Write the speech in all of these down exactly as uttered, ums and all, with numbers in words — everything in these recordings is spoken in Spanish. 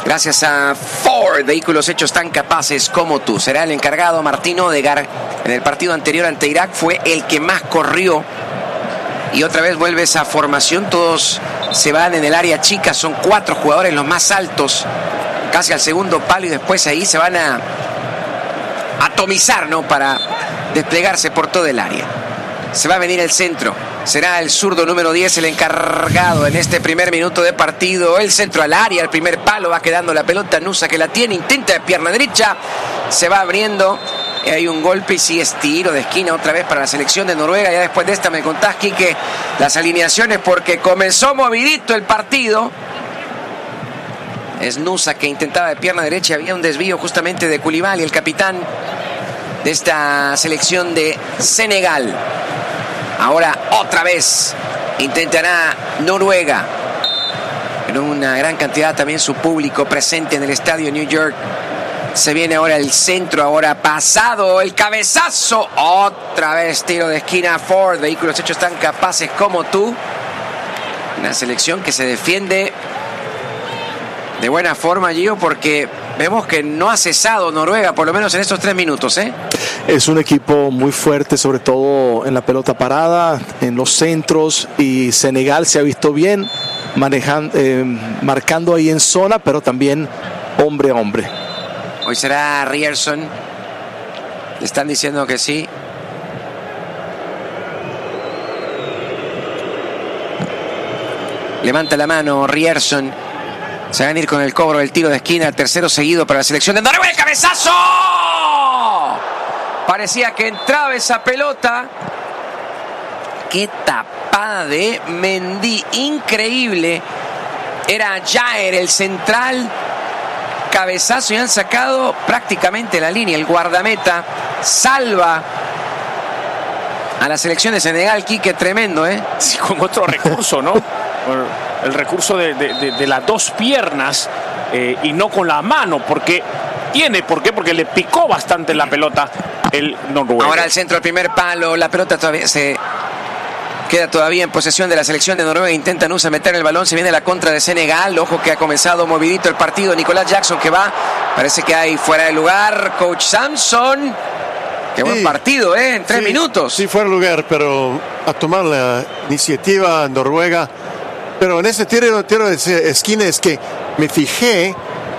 Gracias a Ford, vehículos hechos tan capaces como tú. Será el encargado Martín Odegaard. En el partido anterior ante Irak fue el que más corrió. Y otra vez vuelve esa formación. Todos se van en el área chica. Son cuatro jugadores los más altos, casi al segundo palo. Y después ahí se van a atomizar, ¿no? Para desplegarse por todo el área. Se va a venir el centro. Será el zurdo número diez el encargado en este primer minuto de partido. El centro al área, el primer palo, va quedando la pelota. Nusa que la tiene, intenta de pierna derecha. Se va abriendo. Hay un golpe y sí es tiro de esquina otra vez para la selección de Noruega. Ya después de esta me contás, Quique, las alineaciones, porque comenzó movidito el partido. Es Nusa que intentaba de pierna derecha. Había un desvío justamente de Koulibaly, el capitán de esta selección de Senegal. Ahora otra vez intentará Noruega. Pero una gran cantidad también su público presente en el estadio New York. Se viene ahora el centro, ahora pasado, el cabezazo. Otra vez tiro de esquina. Ford, vehículos hechos tan capaces como tú. Una selección que se defiende de buena forma, Gio, porque vemos que no ha cesado Noruega, por lo menos en estos tres minutos, ¿eh? Es un equipo muy fuerte, sobre todo en la pelota parada, en los centros, y Senegal se ha visto bien manejando, eh, marcando ahí en zona, pero también hombre a hombre. Hoy será Ryerson. Le están diciendo que sí. Levanta la mano Ryerson. Se van a ir con el cobro del tiro de esquina, el tercero seguido para la selección de Noruega. ¡El cabezazo! Parecía que entraba esa pelota. ¡Qué tapada de Mendy! Increíble. Era Jair, el central. Cabezazo y han sacado prácticamente la línea. El guardameta salva a la selección de Senegal. Quique, tremendo, ¿eh? Sí, con otro recurso, ¿no? El recurso de, de, de, de las dos piernas eh, y no con la mano, porque tiene, ¿por qué? Porque le picó bastante la pelota el noruego. Ahora el centro, el primer palo, la pelota todavía se queda todavía en posesión de la selección de Noruega. Intenta Nusa meter el balón, se viene la contra de Senegal. Ojo que ha comenzado movidito el partido. Nicolás Jackson que va, parece que hay fuera de lugar. Coach Samson, qué buen sí, partido, ¿eh? En tres sí, minutos. Sí, fuera de lugar, pero a tomar la iniciativa Noruega. Pero en este tiro, tiro de esquina es que me fijé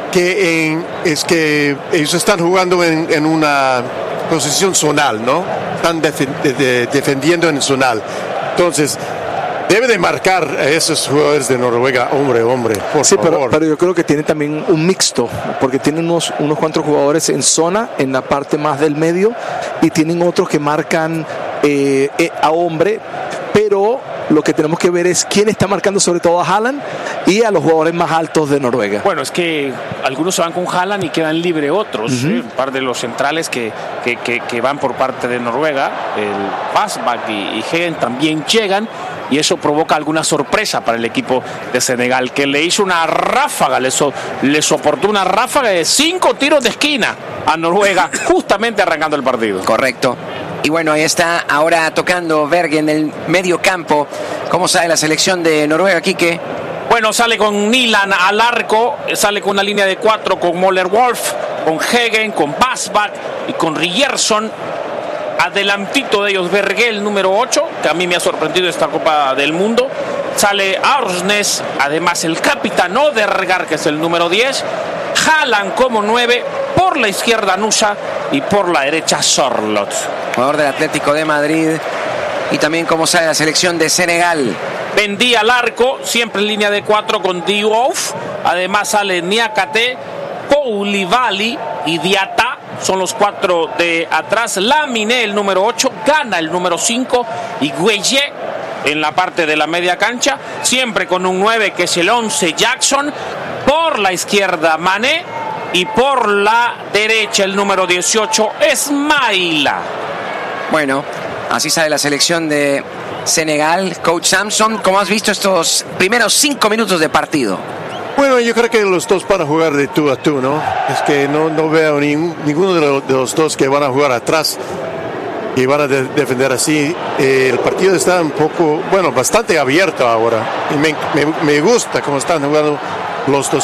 que en, es que ellos están jugando en, en una posición zonal, ¿no? Están defen, de, de, defendiendo en zonal. Entonces, debe de marcar a esos jugadores de Noruega, hombre, hombre, por sí, favor. Pero, pero yo creo que tiene también un mixto, porque tienen unos, unos cuantos jugadores en zona, en la parte más del medio, y tienen otros que marcan eh, eh, a hombre, pero lo que tenemos que ver es quién está marcando sobre todo a Haaland y a los jugadores más altos de Noruega. Bueno, es que algunos se van con Haaland y quedan libre otros. Uh-huh. ¿eh? Un par de los centrales que, que, que, que van por parte de Noruega, el Basbak y, y Hegen también llegan, y eso provoca alguna sorpresa para el equipo de Senegal, que le hizo una ráfaga, le, so, le soportó una ráfaga de cinco tiros de esquina a Noruega, justamente arrancando el partido. Correcto. Y bueno, ahí está ahora tocando Berge en el medio campo. ¿Cómo sale la selección de Noruega, Quique? Bueno, sale con Nilan al arco, sale con una línea de cuatro con Möller Wolf, con Hegen, con Basbak y con Ryerson. Adelantito de ellos Berge, el número ocho, que a mí me ha sorprendido esta Copa del Mundo. Sale Arsnes, además el capitán Odegaard, que es el número diez. Haaland como nueve, por la izquierda Nusa y por la derecha Sorloth. Jugador del Atlético de Madrid. Y también como sale la selección de Senegal. Mendy al arco, siempre en línea de cuatro con Diouf. Además sale Niakate, Koulibaly y Diatta. Son los cuatro de atrás. Lamine, el número ocho, Gana, el número cinco, y Gueye en la parte de la media cancha. Siempre con un nueve que es el once, Jackson. Por la izquierda, Mané. Y por la derecha, el número dieciocho, Ismaila. Bueno, así sale la selección de Senegal. Coach Samson, ¿cómo has visto estos primeros cinco minutos de partido? Bueno, yo creo que los dos van a jugar de tú a tú, ¿no? Es que no, no veo ningún, ninguno de los, de los dos que van a jugar atrás y van a de, defender así. Eh, el partido está un poco, bueno, bastante abierto ahora. Y me, me, me gusta cómo están jugando los dos